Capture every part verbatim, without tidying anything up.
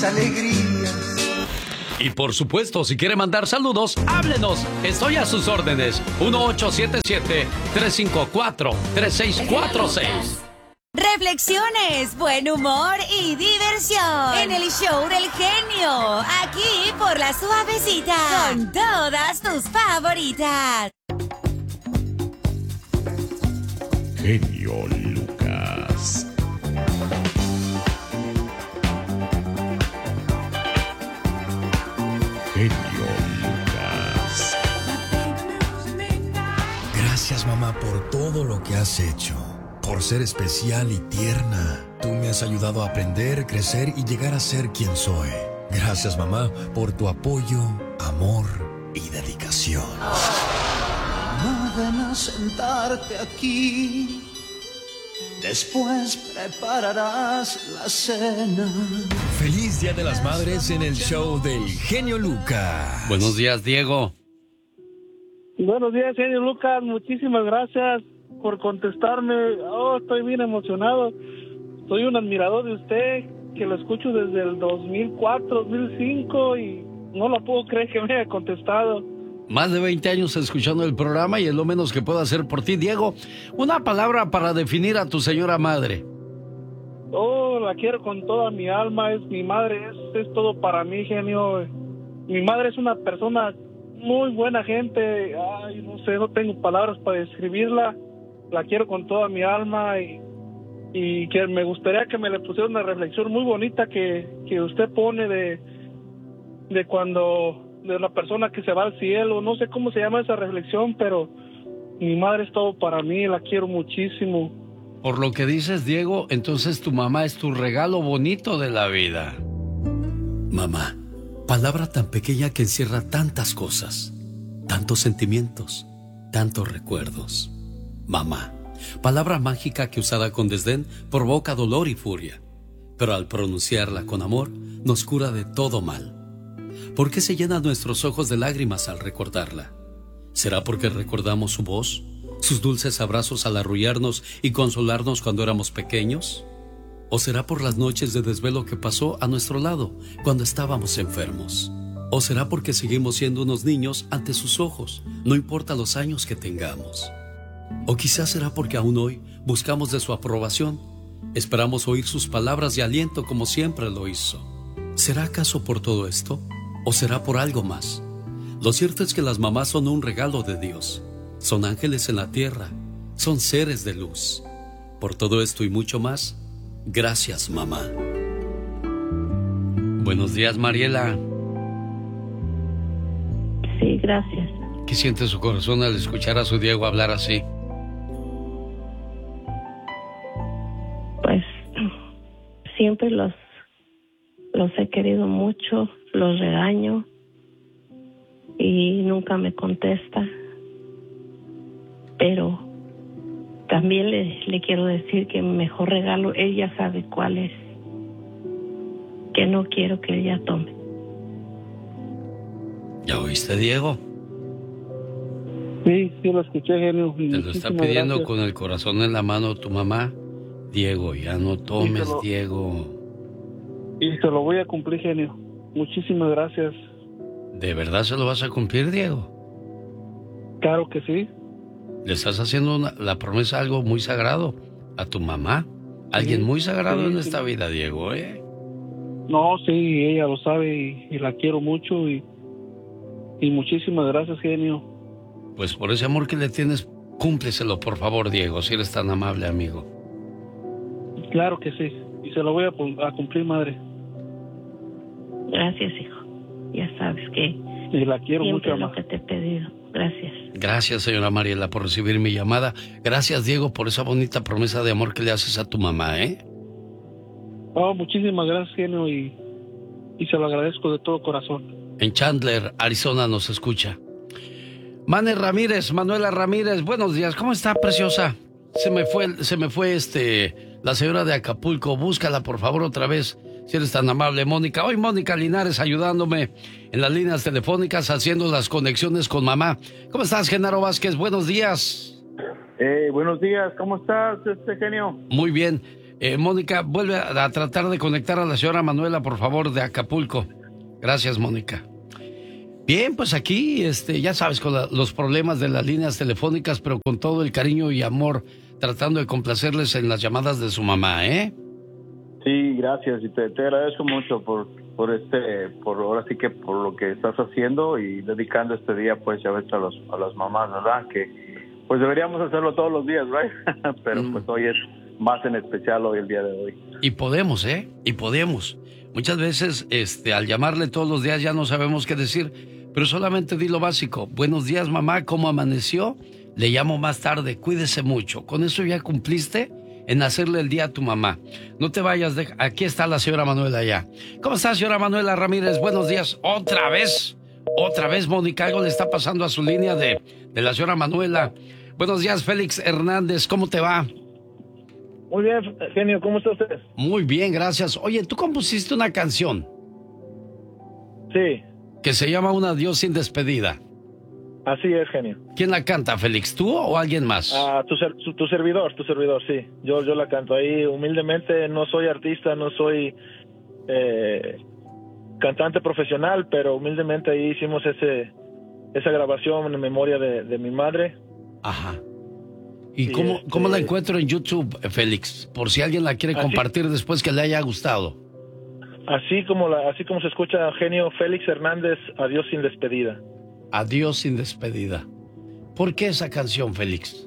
alegrías. Y por supuesto, si quiere mandar saludos, háblenos. Estoy a sus órdenes. uno ocho siete siete, tres cinco cuatro, tres seis cuatro seis. Reflexiones, buen humor y diversión en el show del genio. Aquí por La Suavecita. Con todas tus favoritas. Genio Lucas. Genio Lucas. Gracias, mamá, por todo lo que has hecho. Por ser especial y tierna. Tú me has ayudado a aprender, crecer y llegar a ser quien soy. Gracias, mamá, por tu apoyo, amor y dedicación. Mamá, ven a sentarte aquí. Después prepararás la cena. Feliz Día de las Madres en el show del genio Lucas. Buenos días, Diego. Buenos días, genio Lucas. Muchísimas gracias por contestarme. Oh, estoy bien emocionado. Soy un admirador de usted, que lo escucho desde el dos mil cuatro, dos mil cinco y no lo puedo creer que me haya contestado. Más de veinte años escuchando el programa y es lo menos que puedo hacer por ti, Diego. Una palabra para definir a tu señora madre. Oh, la quiero con toda mi alma. Es mi madre, es, es todo para mí, genio. Mi madre es una persona muy buena gente. Ay, no sé, no tengo palabras para describirla. La quiero con toda mi alma y, y que me gustaría que me le pusiera una reflexión muy bonita que, que usted pone de, de cuando... de la persona que se va al cielo. No sé cómo se llama esa reflexión, pero mi madre es todo para mí, la quiero muchísimo. Por lo que dices, Diego, entonces tu mamá es tu regalo bonito de la vida. Mamá, palabra tan pequeña que encierra tantas cosas, tantos sentimientos, tantos recuerdos. Mamá, palabra mágica que usada con desdén provoca dolor y furia, pero al pronunciarla con amor nos cura de todo mal. ¿Por qué se llenan nuestros ojos de lágrimas al recordarla? ¿Será porque recordamos su voz, sus dulces abrazos al arrullarnos y consolarnos cuando éramos pequeños? ¿O será por las noches de desvelo que pasó a nuestro lado cuando estábamos enfermos? ¿O será porque seguimos siendo unos niños ante sus ojos, no importa los años que tengamos? ¿O quizás será porque aún hoy buscamos de su aprobación, esperamos oír sus palabras de aliento como siempre lo hizo? ¿Será acaso por todo esto? ¿O será por algo más? Lo cierto es que las mamás son un regalo de Dios. Son ángeles en la tierra. Son seres de luz. Por todo esto y mucho más, gracias, mamá. Buenos días, Mariela. Sí, gracias. ¿Qué siente su corazón al escuchar a su Diego hablar así? Pues siempre los, los he querido mucho. Los regaño y nunca me contesta, pero también le, le quiero decir que mi mejor regalo, él ya sabe cuál es, que no quiero que ella tome. ¿Ya oíste, Diego? Sí, sí lo escuché, genio. Te lo está pidiendo gracias. Con el corazón en la mano tu mamá. Diego, ya no tomes, lo, Diego. Y se lo voy a cumplir, genio. Muchísimas gracias. ¿De verdad se lo vas a cumplir, Diego? Claro que sí. Le estás haciendo una, la promesa algo muy sagrado a tu mamá. Alguien sí, muy sagrado sí, en esta sí. vida, Diego, ¿eh? No, sí, ella lo sabe y, y la quiero mucho y, y muchísimas gracias, genio. Pues por ese amor que le tienes, cúmpleselo, por favor, Diego, si eres tan amable, amigo. Claro que sí, y se lo voy a, a cumplir, madre. Gracias, hijo. Ya sabes que y la quiero siempre mucho, lo que te he pedido. Gracias. Gracias, señora Mariela, por recibir mi llamada. Gracias, Diego, por esa bonita promesa de amor que le haces a tu mamá, ¿eh? Oh, muchísimas gracias, genio, y, y se lo agradezco de todo corazón. En Chandler, Arizona, nos escucha. Mane Ramírez, Manuela Ramírez, buenos días. ¿Cómo está, preciosa? Se me fue, se me fue este, la señora de Acapulco. Búscala, por favor, otra vez. Si eres tan amable, Mónica. Hoy Mónica Linares ayudándome en las líneas telefónicas, haciendo las conexiones con mamá. ¿Cómo estás, Genaro Vázquez? Buenos días. Eh, buenos días. ¿Cómo estás, este genio? Muy bien. Eh, Mónica, vuelve a, a tratar de conectar a la señora Manuela, por favor, de Acapulco. Gracias, Mónica. Bien, pues aquí, este, ya sabes, con la, los problemas de las líneas telefónicas, pero con todo el cariño y amor, tratando de complacerles en las llamadas de su mamá, ¿eh? Sí, gracias, y te, te agradezco mucho por, por este, por ahora sí que por lo que estás haciendo y dedicando este día, pues, ya ves, a los, a las mamás, ¿verdad? Que, pues, deberíamos hacerlo todos los días, ¿right? Pero, mm. pues, hoy es más en especial, hoy, el día de hoy. Y podemos, ¿eh? Y podemos. Muchas veces, este, al llamarle todos los días ya no sabemos qué decir, pero solamente di lo básico. Buenos días, mamá, ¿cómo amaneció? Le llamo más tarde, cuídese mucho. Con eso ya cumpliste en hacerle el día a tu mamá. No te vayas, de... aquí está la señora Manuela ya. ¿Cómo está, señora Manuela Ramírez? Buenos días. ¿Otra vez? ¿Otra vez, Mónica? Algo le está pasando a su línea de, de la señora Manuela. Buenos días, Félix Hernández. ¿Cómo te va? Muy bien, genio. ¿Cómo está usted? Muy bien, gracias. Oye, tú compusiste una canción. Sí. Que se llama Un adiós sin despedida. Así es, genio. ¿Quién la canta, Félix? ¿Tú o alguien más? Ah, tu, ser, tu, tu servidor, tu servidor, sí. Yo, yo la canto ahí humildemente. No soy artista, no soy eh, cantante profesional, pero humildemente ahí hicimos ese esa grabación en memoria de, de mi madre. Ajá. ¿Y sí, cómo, este... cómo la encuentro en YouTube, Félix? Por si alguien la quiere así, compartir después que le haya gustado. Así como la, así como se escucha, genio, Félix Hernández, Adiós sin despedida. Adiós sin despedida. ¿Por qué esa canción, Félix?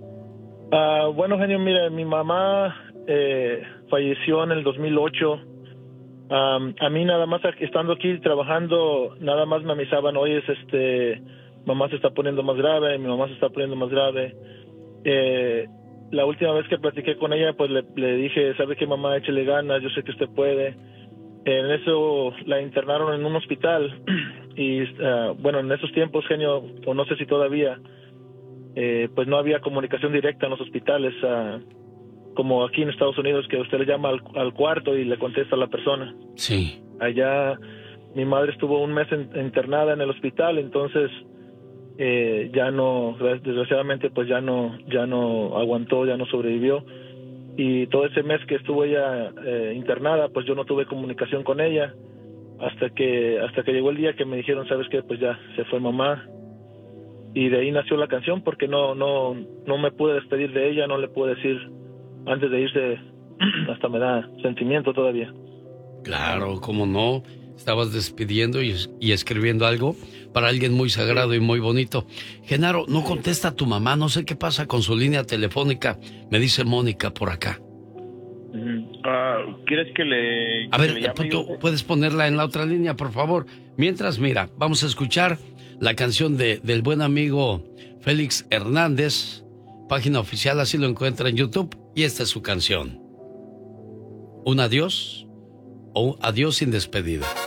Uh, bueno, genio, mira, mi mamá eh, falleció en el dos mil ocho. Um, a mí nada más estando aquí trabajando, nada más me avisaban, oye, es este, mamá se está poniendo más grave, mi mamá se está poniendo más grave. Eh, la última vez que platiqué con ella, pues le, le dije, ¿sabe qué, mamá? Échele ganas, yo sé que usted puede. En eso la internaron en un hospital y uh, bueno, en esos tiempos, genio, o no sé si todavía, eh, pues no había comunicación directa en los hospitales, uh, como aquí en Estados Unidos, que usted le llama al, al cuarto y le contesta a la persona. Sí. Allá mi madre estuvo un mes en, internada en el hospital, entonces eh, ya no, desgraciadamente, pues ya no, ya no aguantó, ya no sobrevivió. Y todo ese mes que estuvo ella eh, internada, pues yo no tuve comunicación con ella hasta que hasta que llegó el día que me dijeron, ¿sabes qué? Pues ya se fue mamá. Y de ahí nació la canción, porque no no no me pude despedir de ella, no le pude decir antes de irse, hasta me da sentimiento todavía. Claro, cómo no. Estabas despidiendo y, y escribiendo algo para alguien muy sagrado y muy bonito. Genaro, no contesta a tu mamá, no sé qué pasa con su línea telefónica. Me dice Mónica por acá. Uh, ¿Quieres que le... A ver, le tú puedes ponerla en la otra línea, por favor. Mientras, mira, vamos a escuchar la canción de, del buen amigo Félix Hernández. Página oficial, así lo encuentra en YouTube. Y esta es su canción. Un adiós o un adiós sin despedida.